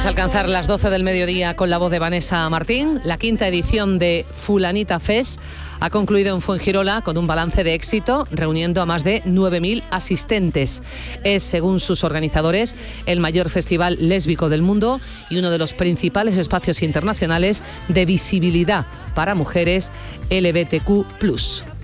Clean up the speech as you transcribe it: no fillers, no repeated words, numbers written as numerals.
alcanzar las 12 del mediodía con la voz de Vanessa Martín. La quinta edición de Fulanita Fest ha concluido en Fuengirola con un balance de éxito, reuniendo a más de 9.000 asistentes. Es, según sus organizadores, el mayor festival lésbico del mundo y uno de los principales espacios internacionales de visibilidad para mujeres LGBTQ+.